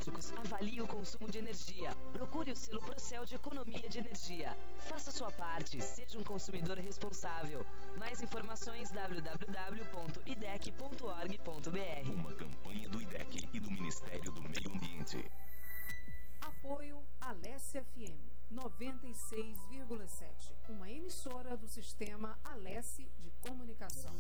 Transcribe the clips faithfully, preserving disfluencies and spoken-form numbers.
elétricos, avalie o consumo de energia. Procure o selo Procel de Economia de Energia. Faça sua parte, seja um consumidor responsável. Mais informações w w w ponto i d e c ponto org ponto b r. Uma campanha do I D E C e do Ministério do Meio Ambiente. Apoio Alesse F M noventa e seis vírgula sete, uma emissora do sistema Alesse de Comunicação.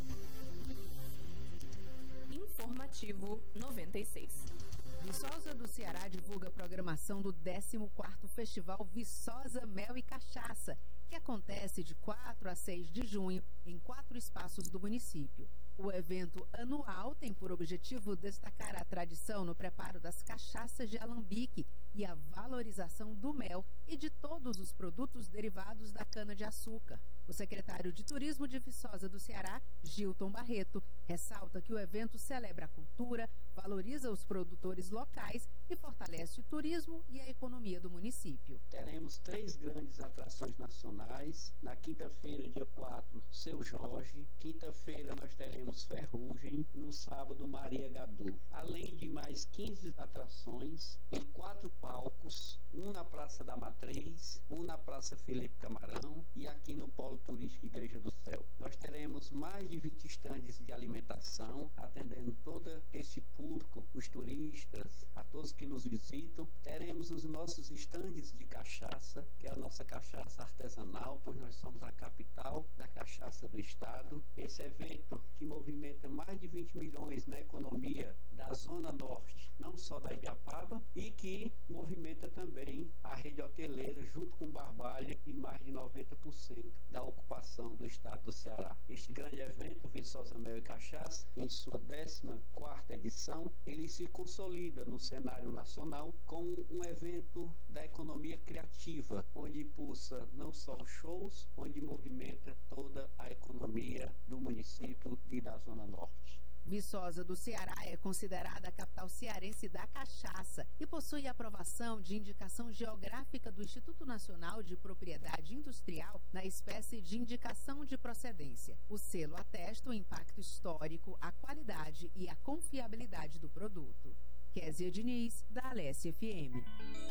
Informativo noventa e seis. Viçosa do Ceará divulga a programação do décimo quarto Festival Viçosa Mel e Cachaça, que acontece de quatro a seis de junho em quatro espaços do município. O evento anual tem por objetivo destacar a tradição no preparo das cachaças de alambique e a valorização do mel e de todos os produtos derivados da cana-de-açúcar. O secretário de Turismo de Viçosa do Ceará, Gilton Barreto, ressalta que o evento celebra a cultura, valoriza os produtores locais e fortalece o turismo e a economia do município. Teremos três grandes atrações nacionais. Na quinta-feira, dia quatro, Seu Jorge. Quinta-feira nós teremos Ferrugem. No sábado, Maria Gadu. Além de mais quinze atrações em quatro palcos, um na Praça da Matriz, um na Praça Felipe Camarão e aqui no Polo Turístico Igreja do Céu. Nós teremos mais de vinte estandes de alimentação, atendendo todo esse público, os turistas, a todos que nos visitam. Teremos os nossos estandes de cachaça, que é a nossa cachaça artesanal, pois nós somos a capital da cachaça do estado. Esse evento que movimenta mais de vinte milhões na economia da Zona Norte, não só da Ibiapaba, e que movimenta também a rede hoteleira junto com Barbalha e mais de noventa por cento da ocupação do estado do Ceará. Este grande evento, Viçosa Mel e Cachaça, em sua décima quarta edição, ele se consolida no cenário nacional como um evento da economia criativa, onde pulsa não só os shows, onde movimenta toda a economia do município e da Zona Norte. Viçosa do Ceará é considerada a capital cearense da cachaça e possui aprovação de indicação geográfica do Instituto Nacional de Propriedade Industrial na espécie de indicação de procedência. O selo atesta o impacto histórico, a qualidade e a confiabilidade do produto. Kézia Diniz, da Alesse F M.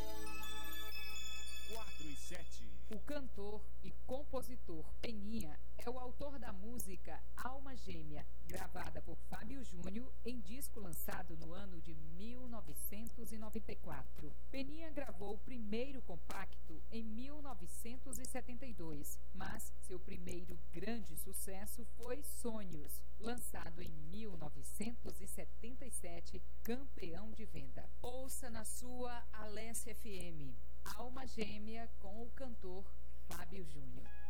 quatro e sete. O cantor e compositor Peninha é o autor da música Alma Gêmea, gravada por Fábio Júnior em disco lançado no ano de mil novecentos e noventa e quatro. Peninha gravou o primeiro compacto em mil novecentos e setenta e dois, mas seu primeiro grande sucesso foi Sonhos, lançado em mil novecentos e setenta e sete, campeão de venda. Ouça na sua Alesse F M, Alma Gêmea com o cantor Fábio Júnior.